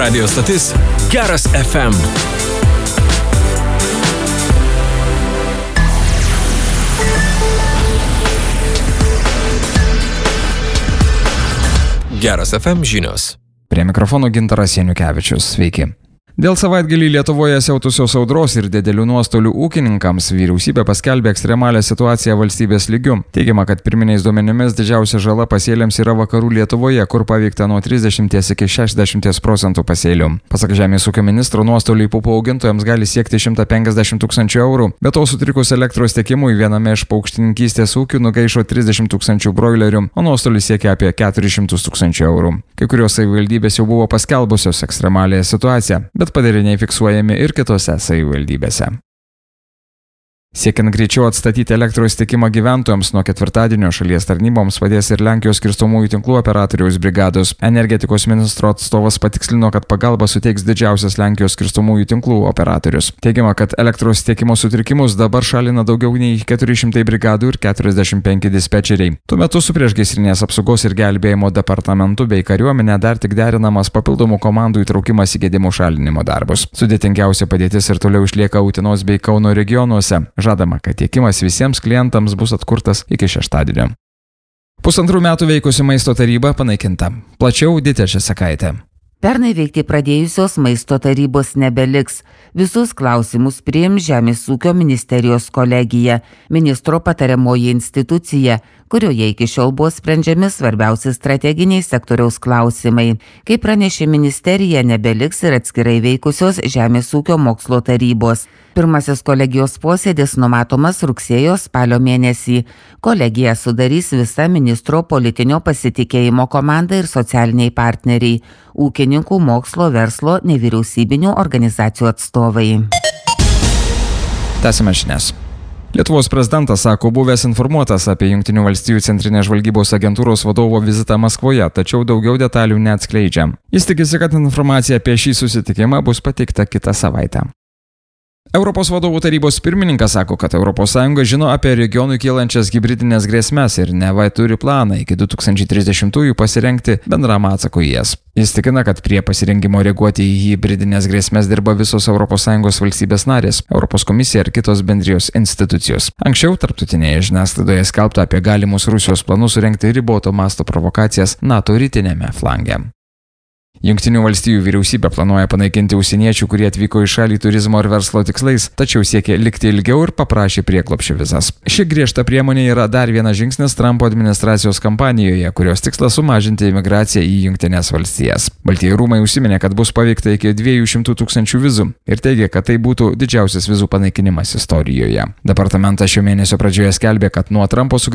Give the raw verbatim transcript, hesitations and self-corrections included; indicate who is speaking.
Speaker 1: Radio stotis Geras F M. Geras F M žinios.
Speaker 2: Prie mikrofono Gintaras Janukevičius. Sveiki. Dėl savaitgalį Lietuvoje siautusios audros ir didelių nuostolių ūkininkams vyriausybė paskelbė ekstremalią situaciją valstybės lygiu. Teigiama, kad pirminiais duomenimis didžiausia žala pasėliams yra vakarų Lietuvoje, kur paveikta nuo trisdešimties iki šešiasdešimties procentų pasėlių. Pasak Žemės ūkio ministro, nuostoliai pupų augintojams gali siekti šimtą penkiasdešimt tūkstančių eurų. Be to, sutrikus elektros tiekimui viename iš paukštininkystės ūkių nugaišo trisdešimt tūkstančių broilerių, o nuostolis siekia apie keturis šimtus tūkstančių eurų. Kai kurios savivaldybės jau buvo paskelbusios ekstremalią situaciją, bet padariniai fiksuojami ir kitose savivaldybėse. Siekiant greičiau atstatyti elektros tiekimą gyventojams, nuo ketvirtadienio šalies tarnyboms padės ir Lenkijos skirstomųjų tinklų operatoriaus brigados. Energetikos ministro atstovas patikslino, kad pagalbą suteiks didžiausias Lenkijos skirstomųjų tinklų operatorius. Teigiama, kad elektros tiekimo sutrikimus dabar šalina daugiau nei keturi šimtai brigadų ir keturiasdešimt penki dispečeriai. Tuo metu su priešgaisrinės apsaugos ir gelbėjimo departamentu bei kariuomenė dar tik derinamas papildomų komandų įtraukimas į gedimų šalinimo darbus. Sudėtingiausia padėtis ir toliau išlieka Utenos bei Kauno regionuose. Žadama, kad tiekimas visiems klientams bus atkurtas iki šeštadienio. Pusantrų metų veikusi maisto taryba panaikinta. Plačiau Ditė Šesakaitė.
Speaker 3: Pernai veikti pradėjusios maisto tarybos nebeliks. Visus klausimus priims Žemės ūkio ministerijos kolegija, ministro patariamoji institucija, kurioje iki šiol buvo sprendžiami svarbiausi strateginiai sektoriaus klausimai. Kaip pranešė ministerija, nebeliks ir atskirai veikusios Žemės ūkio mokslo tarybos. Pirmasis kolegijos posėdis numatomas rugsėjo spalio mėnesį. Kolegiją sudarys visa ministro politinio pasitikėjimo komanda ir socialiniai partneriai, ūkininkų, mokslo, verslo, nevyriausybinių organizacijų atstovai.
Speaker 2: Tęsime žinias. Lietuvos prezidentas sako, buvęs informuotas apie Jungtinių valstijų centrinės žvalgybos agentūros vadovo vizitą Maskvoje, tačiau daugiau detalių neatskleidžia. Jis tikisi, kad informacija apie šį susitikimą bus pateikta kitą savaitę. Europos vadovų tarybos pirmininkas sako, kad Europos Sąjunga žino apie regionui kylančias hibridinės grėsmes ir neva turi planą iki du tūkstančiai trisdešimtųjų pasirengti bendram atsakui į jas. Jis tikina, kad prie pasirengimo reaguoti į hibridinės grėsmes dirba visos Europos Sąjungos valstybės narės, Europos komisija ir kitos bendrijos institucijos. Anksčiau tarptautinėje žiniasklaidoje skelbta apie galimus Rusijos planus surengti riboto masto provokacijas NATO rytinėme flange. Jungtinių valstijų vyriausybė planuoja panaikinti užsieniečių, kurie atvyko į šalį turizmo ir verslo tikslais, tačiau siekia likti ilgiau ir paprašė prieglobsčio vizas. Ši griežta priemonė yra dar vienas žingsnis Trumpo administracijos kampanijoje, kurios tikslas sumažinti imigraciją į Jungtines valstijas. Baltieji rūmai užsiminė, kad bus paveikta iki dviejų šimtų tūkstančių vizų ir teigia, kad tai būtų didžiausias vizų panaikinimas istorijoje. Departamentas šio mėnesio pradžioje skelbė, kad nuo Trumpo